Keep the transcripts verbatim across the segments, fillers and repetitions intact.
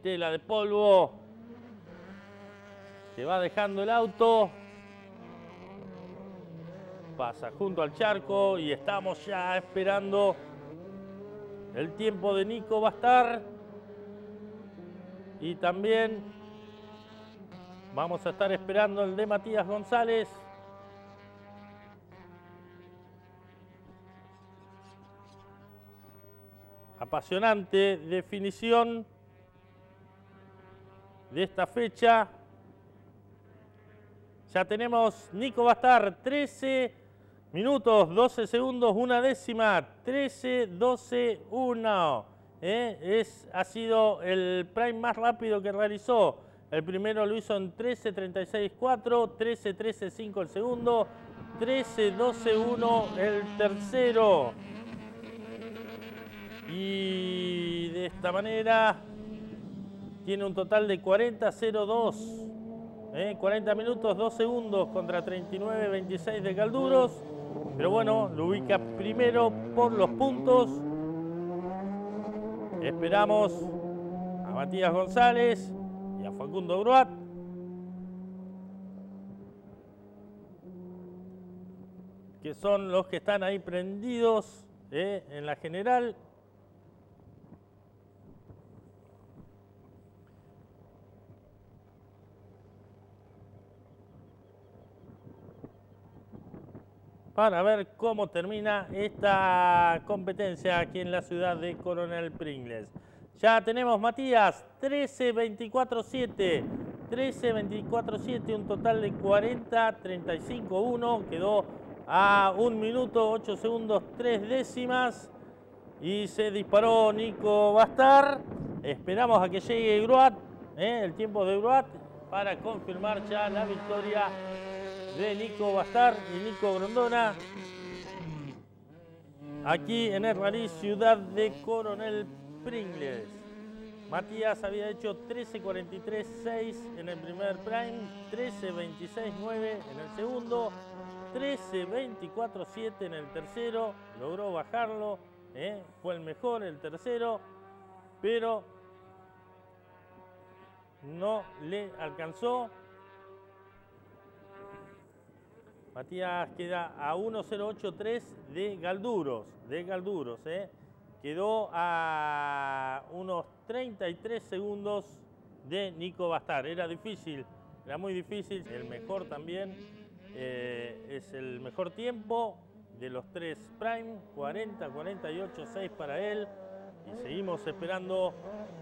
estela de polvo que va dejando el auto. Pasa junto al charco y estamos ya esperando el tiempo de Nico Bastard. Y también vamos a estar esperando el de Matías González. Apasionante definición de esta fecha. Ya tenemos Nico Bastard, trece minutos, doce segundos, una décima, trece, doce, uno. ¿Eh? Es, ha sido el prime más rápido que realizó. El primero lo hizo en trece, treinta y seis, cuatro, trece, trece, cinco el segundo, trece, doce, uno el tercero. Y de esta manera tiene un total de cuarenta, cero, dos. ¿eh? cuarenta minutos, dos segundos contra treinta y nueve, veintiséis de Galduros. Pero bueno, lo ubica primero por los puntos. Esperamos a Matías González y a Facundo Gruat. Que son los que están ahí prendidos ¿eh? en la general. Para ver cómo termina esta competencia aquí en la ciudad de Coronel Pringles. Ya tenemos Matías, trece, veinticuatro, siete. trece, veinticuatro, siete, un total de cuarenta, treinta y cinco, uno. Quedó a un minuto, ocho segundos, tres décimas. Y se disparó Nico Bastard. Esperamos a que llegue Gruat, ¿eh? el tiempo de Gruat, para confirmar ya la victoria de Nico Bastard y Nico Grondona aquí en el Rally Ciudad de Coronel Pringles. Matías había hecho trece, cuarenta y tres, seis en el primer prime, trece, veintiséis, nueve en el segundo, trece, veinticuatro, siete en el tercero, logró bajarlo, ¿eh? fue el mejor el tercero, pero no le alcanzó. Matías queda a uno cero ocho tres de Galduros, de Galduros, ¿eh? Quedó a unos treinta y tres segundos de Nico Bastard. Era difícil, era muy difícil. El mejor también eh, es el mejor tiempo de los tres prime, cuarenta, cuarenta y ocho, seis para él. Y seguimos esperando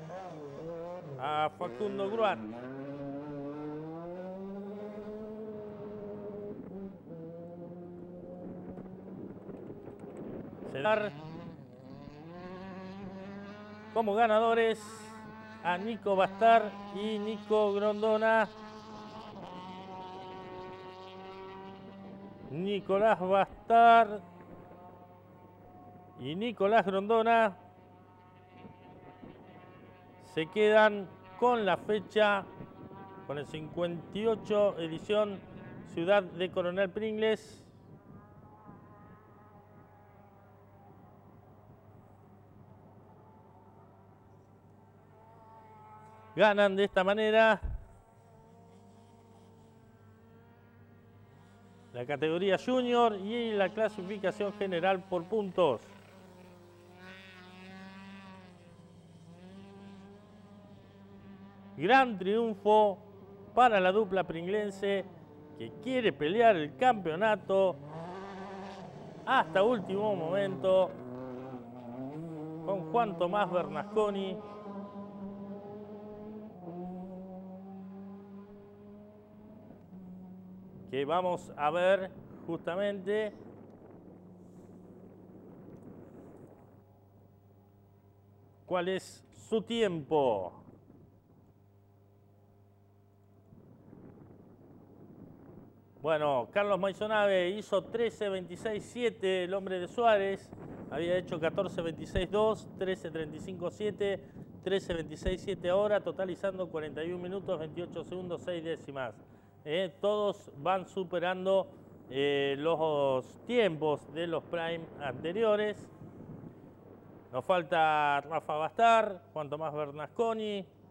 a Facundo Gruat. Se dar como ganadores a Nico Bastard y Nico Grondona. Nicolás Bastard y Nicolás Grondona se quedan con la fecha, con el cincuenta y ocho edición Ciudad de Coronel Pringles. Ganan de esta manera la categoría junior y la clasificación general por puntos. Gran triunfo para la dupla pringlense que quiere pelear el campeonato hasta último momento con Juan Tomás Bernasconi. Que vamos a ver justamente cuál es su tiempo. Bueno, Carlos Maisonave hizo trece, veintiséis, siete, el hombre de Suárez. Había hecho catorce, veintiséis, dos, trece, treinta y cinco, siete, trece, veintiséis, siete ahora, totalizando cuarenta y un minutos, veintiocho segundos, seis décimas. Eh, todos van superando eh, los tiempos de los prime anteriores. Nos falta Rafa Bastard, Juan Tomás Bernasconi,